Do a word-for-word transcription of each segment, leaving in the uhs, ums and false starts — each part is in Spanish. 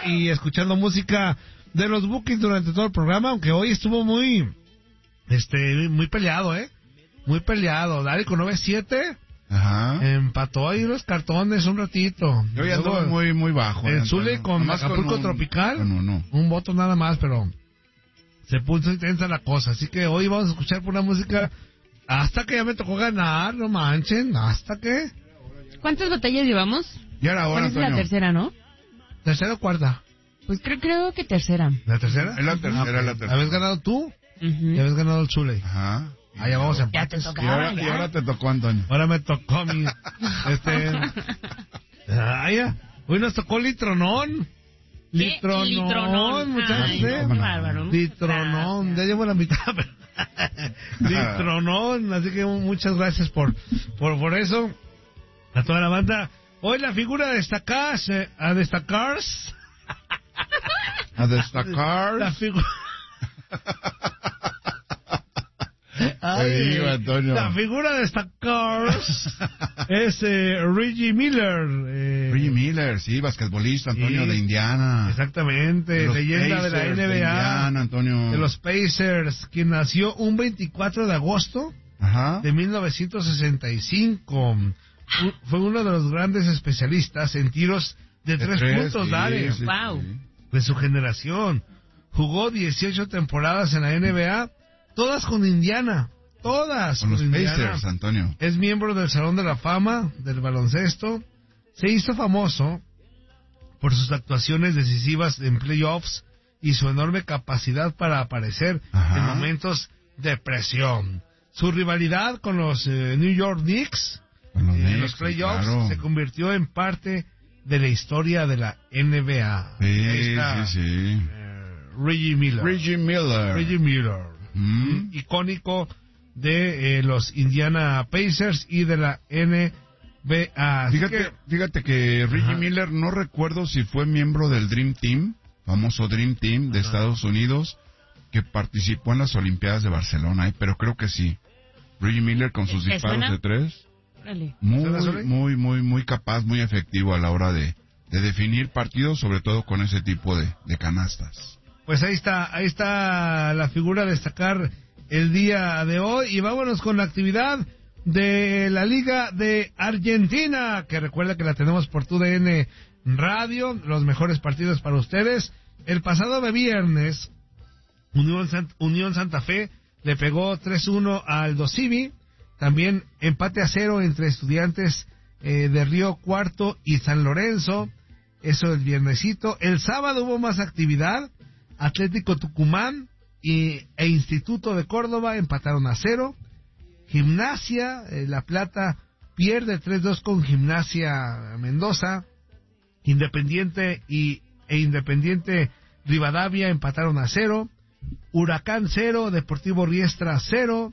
y escuchando música de los Bukis durante todo el programa, aunque hoy estuvo muy, este, muy peleado, ¿eh? Muy peleado. Dari con nueve siete. Ajá. Empató ahí los cartones un ratito. Yo ya ando muy, muy bajo. El Zule con Acapulco con un, Tropical. Con uno. Un voto nada más, pero se puso intensa la cosa. Así que hoy vamos a escuchar pura música hasta que ya me tocó ganar, no manchen. ¿Hasta que? ¿Cuántas batallas llevamos? Ya era hora, Antonio. Es la tercera, ¿no? ¿Tercera o cuarta? Pues creo, creo que tercera. ¿La tercera? Es la tercera, la tercera. ¿Habías ganado tú? Uh-huh. ¿Y habías ganado el Zule? Ajá. Allá vamos a empates. Ya te tocaba, y, ahora, y ahora te tocó, Antonio. Ahora me tocó mi... este... Ay, hoy nos tocó Litronón. Litronón, Litronón, muchachos. Ay, no, qué bárbaro. Litronón, ya llevo la mitad. Pero... Litronón, así que muchas gracias por, por, por eso. A toda la banda. Hoy la figura a destacar, a destacar... A destacar... La figura... Ay, digo, Antonio. La figura de esta Cars es eh, Reggie Miller. Eh, Reggie Miller, sí, basquetbolista, Antonio, sí, de Indiana. Exactamente, de leyenda Pacers, de la N B A. De Indiana, Antonio. De los Pacers, quien nació un veinticuatro de agosto Ajá. de mil novecientos sesenta y cinco. Fue uno de los grandes especialistas en tiros de, de tres, tres puntos, sí, Dale. Sí, wow. Sí. De su generación. Jugó dieciocho temporadas en la N B A, todas con Indiana. Todas. Con los Indiana. Pacers, Antonio. Es miembro del Salón de la Fama del baloncesto. Se hizo famoso por sus actuaciones decisivas en playoffs y su enorme capacidad para aparecer Ajá. en momentos de presión. Su rivalidad con los eh, New York Knicks en los, eh, los playoffs claro. se convirtió en parte de la historia de la N B A. Sí, está, sí, sí. Eh, Reggie Miller. Reggie Miller. Reggie Miller. Mm. Icónico de eh, los Indiana Pacers y de la N B A. Fíjate que, fíjate que Reggie Ajá. Miller, no recuerdo si fue miembro del Dream Team, famoso Dream Team de Ajá. Estados Unidos, que participó en las Olimpiadas de Barcelona, ¿eh? Pero creo que sí. Reggie Miller con sus disparos suena? de tres, Dale. muy, muy, muy, muy capaz, muy efectivo a la hora de, de definir partidos, sobre todo con ese tipo de, de canastas. Pues ahí está, ahí está la figura a destacar el día de hoy, y vámonos con la actividad de la Liga de Argentina, que recuerda que la tenemos por T U D N Radio, los mejores partidos para ustedes. El pasado de viernes, Unión, Sant- Unión Santa Fe le pegó tres uno al Aldo Civi, también empate a cero entre Estudiantes eh, de Río Cuarto y San Lorenzo, eso el viernesito. El sábado hubo más actividad, Atlético Tucumán y, e Instituto de Córdoba empataron a cero. Gimnasia, eh, La Plata pierde tres dos con Gimnasia Mendoza. Independiente y, e Independiente Rivadavia empataron a cero. Huracán cero, Deportivo Riestra cero.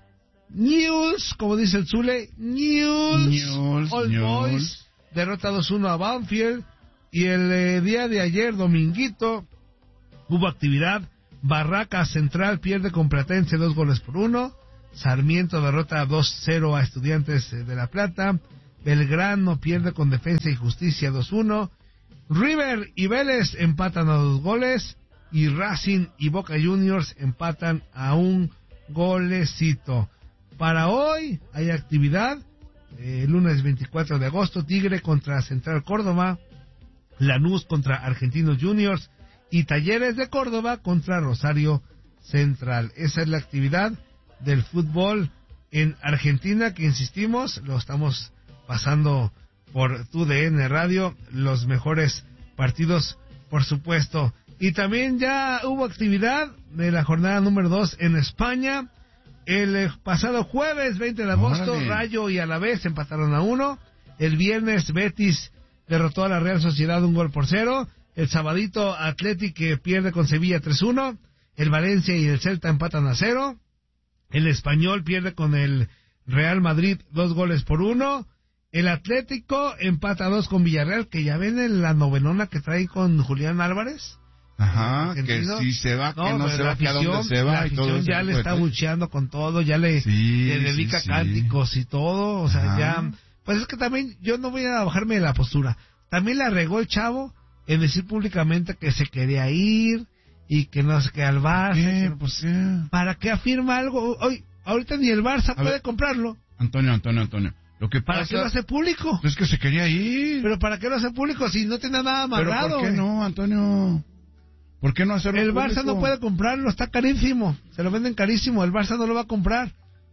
News, como dice el Zule, News, News All News. Boys derrota dos uno a Banfield. Y el eh, día de ayer, dominguito, hubo actividad. Barracas Central pierde con Platense dos goles por uno. Sarmiento derrota dos cero a Estudiantes de La Plata. Belgrano pierde con Defensa y Justicia dos uno. River y Vélez empatan a dos goles. Y Racing y Boca Juniors empatan a un golecito. Para hoy hay actividad. Eh, lunes veinticuatro de agosto, Tigre contra Central Córdoba. Lanús contra Argentinos Juniors. Y Talleres de Córdoba contra Rosario Central. Esa es la actividad del fútbol en Argentina, que insistimos, lo estamos pasando por T U D N Radio, los mejores partidos, por supuesto. Y también ya hubo actividad de la jornada número dos en España. El pasado jueves veinte de agosto, ¡Órale! Rayo y Alavés empataron a uno. El viernes Betis derrotó a la Real Sociedad un gol por cero. El sabadito Athletic que pierde con Sevilla tres uno. El Valencia y el Celta empatan a cero. El Español pierde con el Real Madrid dos goles por uno. El Atlético empata a dos con Villarreal, que ya ven en la novenona que trae con Julián Álvarez. Ajá, que si se va, que no, no se va, que a dónde se va. La afición ya le está bucheando con todo, ya le, sí, le dedica sí, cánticos sí. y todo, o sea, Ajá. ya... Pues es que también yo no voy a bajarme de la postura. También la regó el chavo en decir públicamente que se quería ir y que no se queda al Barça. ¿Qué? Que- Pues ya. ¿Para qué afirma algo? Hoy, ahorita ni el Barça A puede ver. comprarlo. Antonio, Antonio, Antonio. Lo que ¿Para pasa qué lo hace público? es que se quería ir. Pero ¿para qué lo hace público si no tiene nada Pero amarrado? ¿por qué güey? no, Antonio? ¿Por qué no hacerlo El público? Barça no puede comprarlo, está carísimo. Se lo venden carísimo, el Barça no lo va a comprar.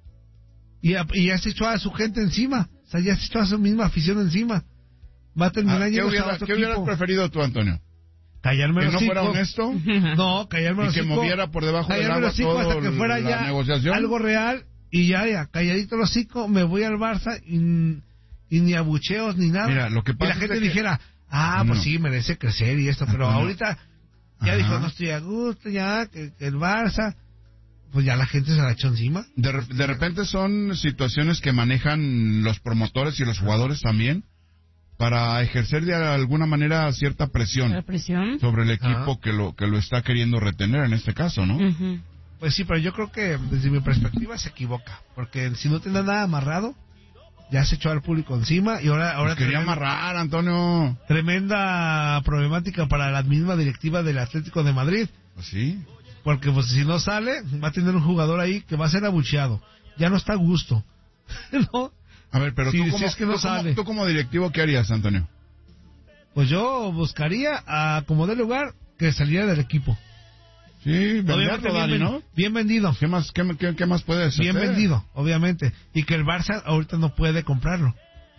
Y, a- y ya se echó a su gente encima. O sea, ya se echó a su misma afición encima. Va a Ah, terminar ¿Qué, yendo a hubiera- otro qué hubieras equipo. preferido tú, Antonio? Callarme ¿Que los no fuera hocico. honesto? No, callarme ¿Y los que hocico. moviera por debajo del Callarme agua los hocico hasta todo que fuera la ya negociación? algo real. Y ya, ya, calladito los hocico, me voy al Barça y, y ni abucheos ni nada. Mira, lo que pasa y la gente es que- dijera, ah, No, pues no. sí, merece crecer y esto. Pero Antonio. ahorita ya Ajá. dijo, no estoy a gusto, ya, que, que el Barça... Pues ya la gente se la echó encima. De, re- de repente son situaciones que manejan los promotores y los jugadores también para ejercer de alguna manera cierta La presión presión. sobre el equipo Ajá. que lo que lo está queriendo retener en este caso, ¿no? Ujú. Pues sí, pero yo creo que desde mi perspectiva se equivoca. Porque si no tiene nada amarrado, ya se echó al público encima y ahora... ahora Pues quería tremenda, amarrar, Antonio. tremenda problemática para la misma directiva del Atlético de Madrid. Pues sí. Porque pues si no sale, va a tener un jugador ahí que va a ser abucheado. Ya no está a gusto. ¿No? A ver, pero Sí, tú, si como, es que no tú como- sale. tú como directivo, ¿qué harías, Antonio? Pues yo buscaría a como de lugar que saliera del equipo. Sí, Obviamente venderlo, bien, Dani, ven- ¿no? bien vendido. ¿Qué más, qué, qué- qué más puedes Bien hacer? vendido, obviamente. Y que el Barça ahorita no puede comprarlo.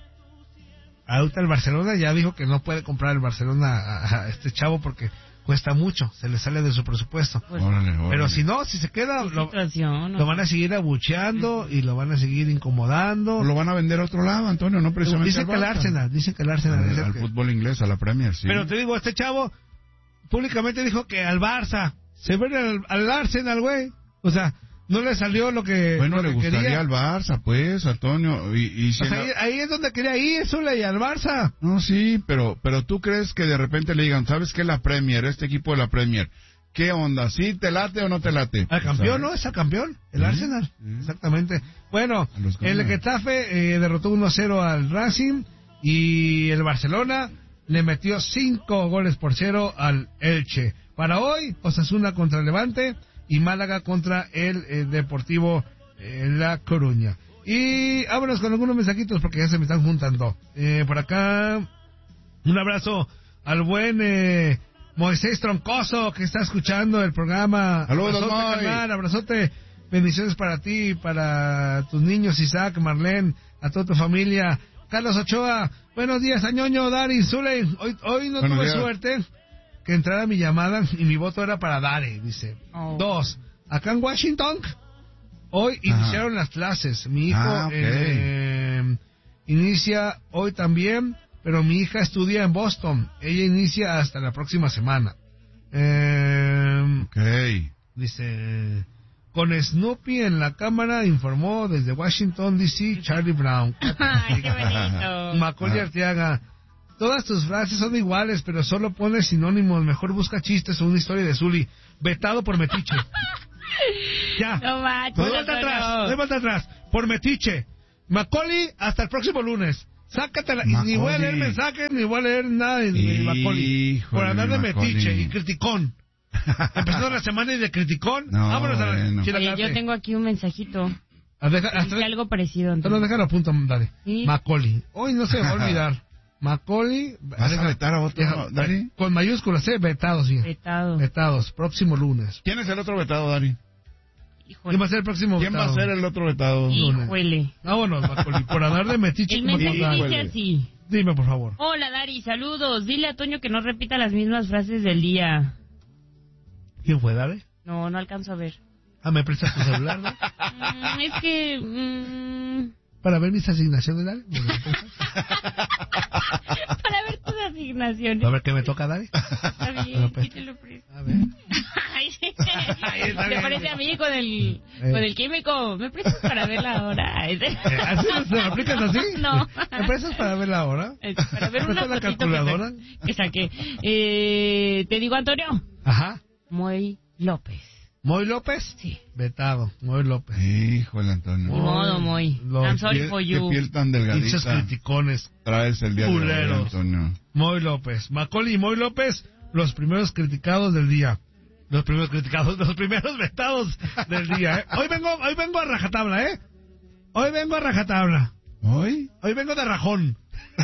Ahorita el Barcelona ya dijo que no puede comprar el Barcelona a, a este chavo porque cuesta mucho, se le sale de su presupuesto. Pues, Órale, órale. Pero si no, si se queda, qué lo, situación, ¿no? lo van a seguir abucheando y lo van a seguir incomodando. O lo van a vender a otro lado, Antonio, no precisamente Dicen al que el Barça. Arsenal, dicen que el Arsenal. Al, dicen al que- fútbol inglés, a la Premier, sí. Pero te digo, este chavo públicamente dijo que al Barça, se ve al, al Arsenal, güey. O sea, no le salió lo que, bueno, lo le que gustaría quería. al Barça, pues, Antonio. Y, y si O sea, la- ahí, ahí es donde quería ir, Zule, y al Barça. No, sí, pero pero tú crees que de repente le digan, ¿sabes qué? La Premier, este equipo de la Premier, ¿qué onda? ¿Sí te late o no te late? Al campeón, ¿Sabes? ¿no? Es al campeón, el Sí, Arsenal. sí. Exactamente. Bueno, A los el Gunners. Getafe eh, derrotó uno cero al Racing y el Barcelona le metió cinco goles por cero al Elche. Para hoy, Osasuna contra el Levante y Málaga contra el eh, Deportivo eh, La Coruña. Y vámonos con algunos mensajitos porque ya se me están juntando. Eh, por acá, un abrazo al buen eh, Moisés Troncoso que está escuchando el programa. Saludos, Abrazote, Moy. carnal, abrazote. Bendiciones para ti, para tus niños, Isaac, Marlene, a toda tu familia. Carlos Ochoa, buenos días, Añoño, Dari, Zule. Hoy, hoy no Buenos tuve días. suerte que entrara mi llamada y mi voto era para Dari, dice. Oh. Dos, acá en Washington, hoy Ajá. iniciaron las clases. Mi hijo Ah, ok. eh, inicia hoy también, pero mi hija estudia en Boston. Ella inicia hasta la próxima semana. Eh, Ok. Dice, con Snoopy en la cámara, informó desde Washington, D C, Charlie Brown. Ay, qué bonito. Macaulay Arteaga, todas tus frases son iguales, pero solo pones sinónimos. Mejor busca chistes o una historia de Zully. Vetado por metiche. Ya. No manches, No hay vuelta Antonio. atrás, no hay vuelta atrás. Por metiche. Macaulay, hasta el próximo lunes. Sácatela. Y ni voy a leer Macaulay. mensajes, ni voy a leer nada de de Macaulay. Híjole, Por andar de Macaulay. metiche y criticón. Empezando la semana y de criticón. No, Vámonos a la bueno. chila Oye, carne. yo tengo aquí un mensajito. Ah, deja- hasta- Dice algo parecido, No, Antonio. déjalo a punto, dale. Sí. Macaulay. Hoy no se me va a olvidar. Macaulay. ¿Vas a vetar a otro, Deja- Dari? Con mayúsculas, ¿eh? Vetados, sí. Vetado. Vetados. Próximo lunes. ¿Quién es el otro vetado, Dari? Híjole. ¿Quién va a ser el próximo ¿Quién va a vetado? ser el otro vetado? Híjole. Vámonos, Macaulay. Por andar de metiche. El como mensaje total. dice Híjole. así. Dime, por favor. Hola, Dari, saludos. Dile a Toño que no repita las mismas frases del día. ¿Quién fue, dale? No, no alcanzo a ver. Ah, ¿me prestas tu celular, no? Mm, es que... mm, Para ver mis asignaciones, dale. ¿Me lo prestas? para ver tus asignaciones. A ver qué me toca, dale. Está Me lo bien, prestas. sí te lo presto. A ver. Ay, sí. está Me bien. parece a mí con el, Eh. con el químico. ¿Me prestas para ver la hora? Ay, sí. Eh, ¿Así se lo aplicas así? No. ¿Me prestas para ver la hora? Eh, Para ver ¿Me una prestas la fotito calculadora? Que, sa- que saqué. Eh, te digo, Antonio. Ajá. Moy López. ¿Moy López? Sí. Vetado, Moy López. Híjole, Antonio. Ni modo, Moy. Los I'm sorry Piel- for qué you. piel tan Pinches delgadita criticones. traes el día de hoy, Culeros. Antonio. Moy López. Macaulay y Moy López, los primeros criticados del día. Los primeros criticados, los primeros vetados del día, ¿eh? Hoy vengo, hoy vengo a rajatabla, ¿eh? Hoy vengo a rajatabla. ¿Hoy? Hoy vengo de rajón.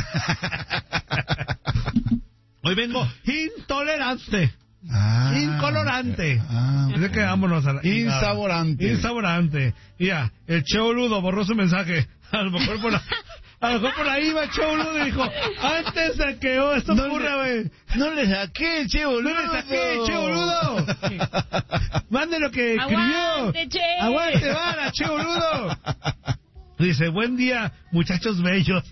Hoy vengo intolerante. Ah, Incolorante. Ah, Así que vámonos a la... Insaborante. Insaborante. Mira, el Che Boludo borró su mensaje. A lo mejor por la... A lo mejor por ahí va Che Boludo y dijo, antes de que oh, esto No ocurra, güey. No le saqué, Che Boludo. No le saqué, Che Boludo. Mande lo que escribió. Aguante, Che. Aguante, vara, Che Boludo. Dice, buen día, muchachos bellos.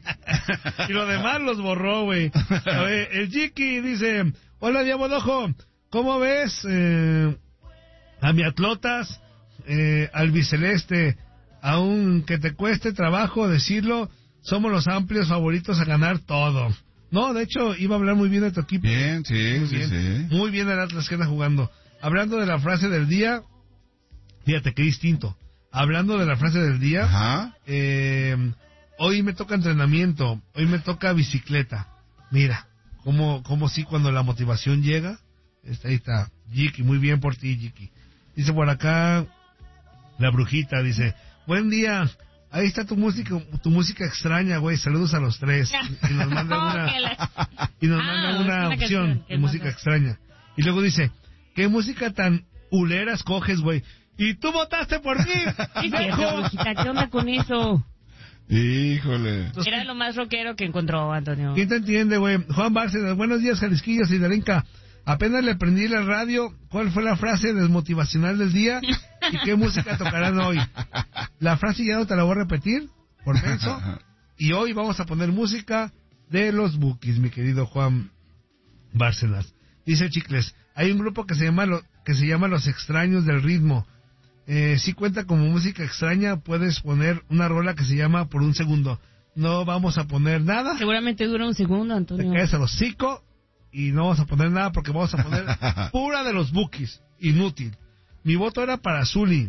Y lo demás los borró, güey. A ver, el Jiki dice, hola, Diabodojo, ¿cómo ves eh, a mi Atlotas, eh, albiceleste? Aunque te cueste trabajo decirlo, somos los amplios favoritos a ganar todo. No, de hecho, iba a hablar muy bien de tu equipo. Bien, sí, Muy sí, bien. sí. Muy bien el Atlas que anda jugando. Hablando de la frase del día, fíjate qué distinto. Hablando de la frase del día, Ajá. eh, hoy me toca entrenamiento, hoy me toca bicicleta. Mira, como como sí cuando la motivación llega. Está, ahí está, Jiki, muy bien por ti, Jiki. Dice por acá, la brujita, dice, buen día, ahí está tu música, tu música extraña, güey, saludos a los tres. Y nos manda una, Que la- y nos Ah, manda es una una opción canción que de música mandó. extraña. Y luego dice, ¿qué música tan ulera escoges, güey? Y tú votaste por mí, Sí, cierto, viejo. brujita, ¿qué onda con eso? Híjole. Era lo más rockero que encontró, Antonio. ¿Quién te entiende, güey? Juan Bárcenas, buenos días, Jalisquillos y Darinka. Apenas le prendí la radio. ¿Cuál fue la frase desmotivacional del día? ¿Y qué música tocarán hoy? La frase ya no te la voy a repetir, por menso. Y hoy vamos a poner música de los Bukis, mi querido Juan Bárcenas. Dice Chicles, hay un grupo que se llama lo, que se llama Los Extraños del Ritmo. Eh, si cuenta como música extraña, puedes poner una rola que se llama Por un Segundo. No vamos a poner nada. Seguramente dura un segundo, Te Antonio. caes al hocico y no vamos a poner nada porque vamos a poner pura de los Bukis. Inútil. Mi voto era para Zuli.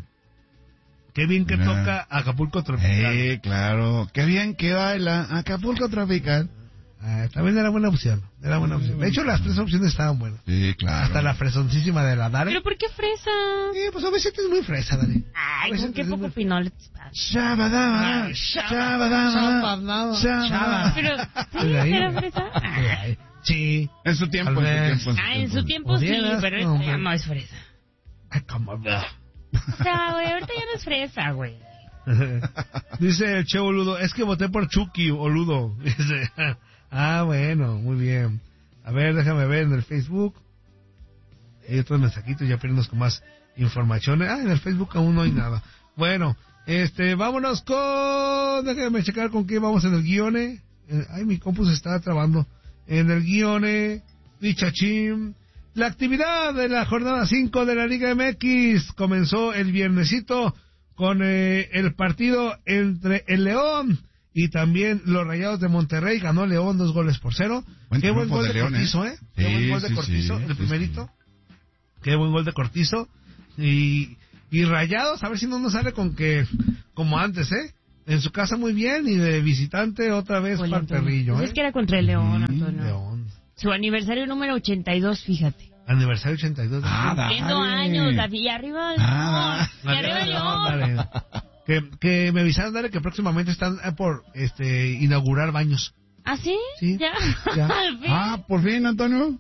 Qué bien que Nah. toca Acapulco Tropical. Eh, claro. Qué bien que baila Acapulco Tropical. Ah, también era buena opción. Era buena opción. De hecho, las tres opciones estaban buenas. Sí, claro. Hasta la fresoncísima de la Dare. ¿Pero por qué fresa? Sí, pues a veces es muy fresa, Dare. Ay, A veces con qué es poco muy- pinol. Shabadaba, Ay, shabadaba, Shabadaba. shabadaba. Pero, ¿sí? De ahí, ¿Era ¿no? fresa? Ay, sí. En su tiempo, Tal en vez. su tiempo. Ah, en su tiempo sí, Pudieras, pero no, esto ya hombre. no es fresa. Ay, cómo va. O sea, güey, ahorita ya no es fresa, güey. Dice el Che Boludo, es que voté por Chucky, boludo. Dice, ah, bueno, muy bien. A ver, déjame ver en el Facebook. Hay otros mensajitos, ya piernos con más informaciones. Ah, en el Facebook aún no hay nada. Bueno, este, vámonos con... Déjame checar con qué vamos en el guione. Eh, Ay, mi compu se está trabando. En el guione, dichachín. La actividad de la jornada cinco de la Liga M X comenzó el viernesito con eh, el partido entre el León y también los Rayados de Monterrey. Ganó León dos goles por cero. Buen Qué buen triunfo gol de de León, Cortizo, ¿eh? ¿eh? Qué buen Sí, gol de sí, Cortizo, sí, el sí, primerito. Qué buen gol de Cortizo. Y, y Rayados, a ver si no nos sale con que, como antes, ¿eh? En su casa muy bien y de visitante otra vez Oye, para el Antonio, perrillo, pues ¿eh? es que era contra el León, Mm, Antonio. León. Su aniversario número ochenta y dos, fíjate. Aniversario ochenta y dos. de Ah, León. da- Cumpliendo Dale. años, David, y arriba el Ah, León. Y arriba el León. Dale. Que, que me avisaron, dale, que próximamente están eh, por este inaugurar baños. ¿Ah, sí? Sí, Ya. ya. Al fin. Ah, por fin, Antonio.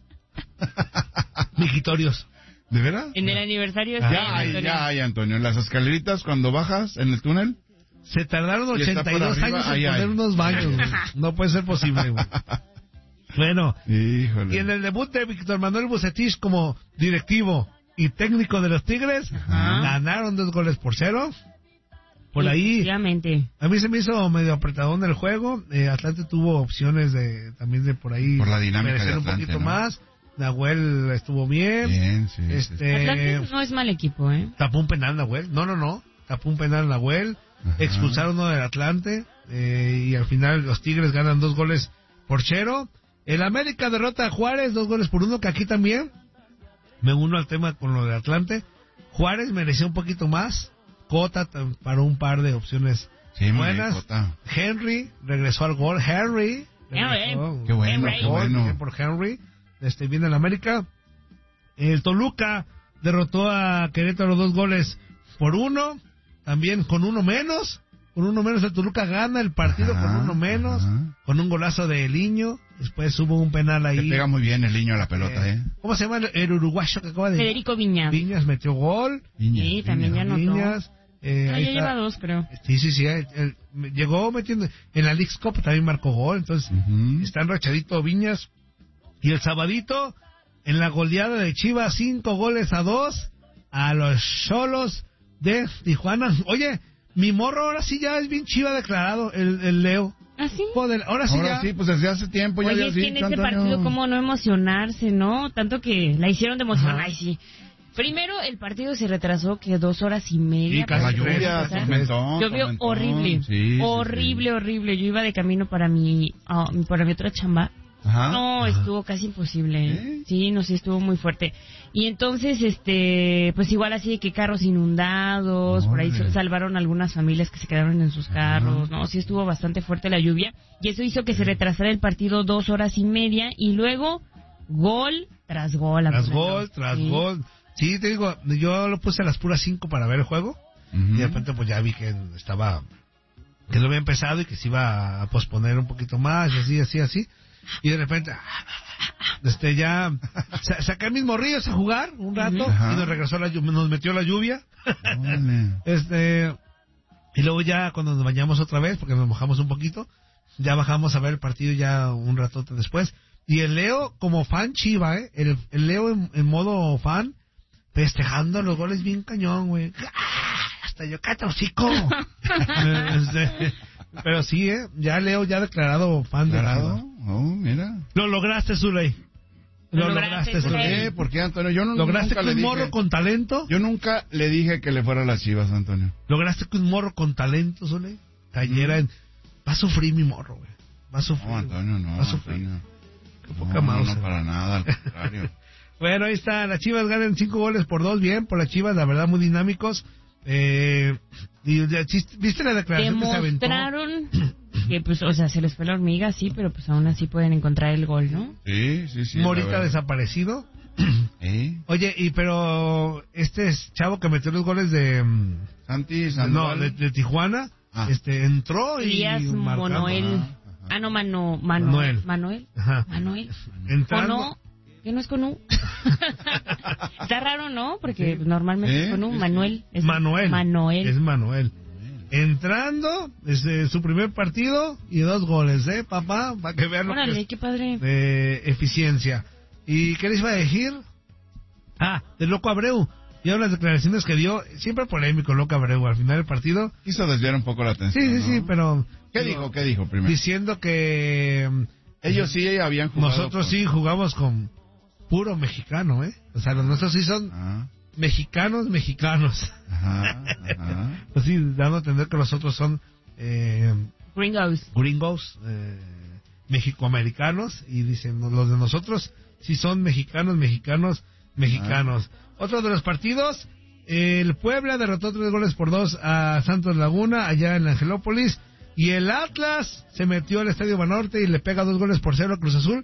Mijitorios. ¿De veras? En el aniversario Ah, este, Ya hay, Antonio. ya hay, Antonio. En las escaleritas, cuando bajas en el túnel. Se tardaron Y está ochenta y por dos arriba, años ahí en poner hay. unos baños, güey. No puede ser posible, güey. Bueno, Híjole. y en el debut de Víctor Manuel Bucetich como directivo y técnico de los Tigres, Ajá. ganaron dos goles por cero. Por ahí, Efectivamente. a mí se me hizo medio apretadón el juego. Eh, Atlante tuvo opciones de también de por ahí Por la dinámica merecer de un Atlante, poquito ¿no? más. Nahuel estuvo bien. Bien, sí. sí, sí. este Atlante no es mal equipo, ¿eh? Tapó un penal Nahuel. No, no, no. Tapó un penal Nahuel. Ajá. Expulsaron uno del Atlante. Eh, y al final los Tigres ganan dos goles por cero. El América derrota a Juárez dos goles por uno. Que aquí también me uno al tema con lo de Atlante. Juárez mereció un poquito más. Cota t- para un par de opciones Sí, muy buenas. bien, Cota. Henry regresó al gol. Henry. regresó. Qué bueno, Henry. qué bueno. Bien por Henry. Este, viene el América. El Toluca derrotó a Querétaro dos goles por uno. También con uno menos. Con uno menos el Toluca gana el partido Ajá, con uno menos. ajá. Con un golazo de Liño. Después hubo un penal ahí. Le pega muy bien el niño a la pelota, ¿eh? ¿Cómo se llama el, el uruguayo que acaba de... Federico Viñas. Viñas metió gol. Viñas, Sí, también Viñas. ya anotó. Viñas. Eh, Ah, ahí ya está. lleva dos, creo. Sí, sí, sí. él- él llegó metiendo... En la Leagues Cup también marcó gol. Entonces, Ujú. está enrachadito Viñas. Y el sabadito, en la goleada de Chivas, cinco goles a dos a los Xolos de Tijuana. Oye, mi morro ahora sí ya es bien Chiva declarado, el, el Leo. ¿Ah, sí? Joder, ahora sí Ahora ya. sí, pues desde hace tiempo ya Oye, habías es que en dicho, este Antonio. partido, ¿cómo no emocionarse, no? Tanto que la hicieron de emocionar. Ajá. Ay, sí. Primero, el partido se retrasó, que dos horas y media. Y para La casi que tres, lluvia, empezara. tormentón, Llovió tormentón. horrible. Sí, sí, horrible, sí. horrible. Yo iba de camino para mi, ah, para mi otra chamba. Ajá. No, estuvo casi imposible. ¿Eh? Sí, no, sí, estuvo muy fuerte. Y entonces, este, pues igual así de que carros inundados, por ahí Órale. salvaron algunas familias que se quedaron en sus carros, ¿no? Sí estuvo bastante fuerte la lluvia. Y eso hizo que se retrasara el partido dos horas y media. Y luego, gol tras gol. Tras Antonio. gol, tras Sí. gol. Sí, te digo, yo lo puse a las puras cinco para ver el juego. Ujú. Y de repente pues ya vi que estaba... Que lo había empezado y que se iba a posponer un poquito más, y así, así, así. Y de repente... Este ya... sa- Saqué a mis morrillos a jugar un rato. Ajá. Y nos regresó la lluvia, nos metió la lluvia. Órale. Este... Y luego ya cuando nos bañamos otra vez, porque nos mojamos un poquito, ya bajamos a ver el partido ya un ratote después. Y el Leo, como fan chiva, ¿eh? El, el Leo en, en modo fan, festejando los goles bien cañón, güey. ¡Ah! Hasta yo, cállate, hocico. Este, pero sí, ¿eh? Ya Leo ya declarado fan de ¿Declarado? Chivas. Oh, mira. Lo lograste, Zuley. Lo Lo lograste, lograste, ¿Por Zuley. Zuley. qué? ¿Por qué, Antonio? Yo no, Lograste nunca que le un dije... morro con talento. Yo nunca le dije que le fuera a las Chivas, Antonio. Lograste que un morro con talento, Zuley, cayera en... Va a sufrir mi morro, güey. Va a sufrir. No, Antonio, no, Va a sufrir. Antonio. Qué No, poca no, mouse. no, para nada, al contrario. Bueno, ahí está. Las Chivas ganan cinco goles por dos. Bien, por las Chivas, la verdad, muy dinámicos. Eh, y ya, chis- ¿viste la declaración que se aventó? Demostraron que, pues, o sea, se les fue la hormiga, sí, pero pues aún así pueden encontrar el gol, ¿no? Sí, sí, sí. Morita la verdad. desaparecido. ¿Eh? Oye, y pero este es chavo que metió los goles de... mm, Santi, no, Sandoval. de, de Tijuana, Ah. este entró y... Elías marcando. Manuel. Ajá, ajá. Ah, no, Mano, Mano, Manuel. Manuel. Ajá. Manuel. Entrando... ¿O no? ¿Que no es con U? Está raro, ¿no? Porque Sí. normalmente ¿Eh? es con U. Sí, sí. Manuel. Es Manuel. Manuel. Es Manuel. Entrando, desde su primer partido y dos goles, ¿eh, papá? Para que vean lo que Órale, es qué padre. de eficiencia. ¿Y qué les iba a decir? Ah, del Loco Abreu. Y ahora las declaraciones que dio, siempre polémico Loco Abreu al final del partido. Quiso desviar un poco la Sí, atención. sí, ¿no? sí, pero... ¿Qué pero dijo? ¿Qué dijo primero? Diciendo que... mm, Ellos sí habían jugado. nosotros con- sí jugamos con puro mexicano, ¿eh? O sea, los nuestros sí son Ah, mexicanos, mexicanos. ajá, ajá. Pues sí, dando a entender que los otros son eh, Gringos. gringos, eh, mexicoamericanos, y dicen, "No, los de nosotros sí son mexicanos, mexicanos, mexicanos". Otro de los partidos, el Puebla derrotó tres goles por dos a Santos Laguna, allá en Angelópolis, y el Atlas se metió al Estadio Banorte y le pega dos goles por cero a Cruz Azul,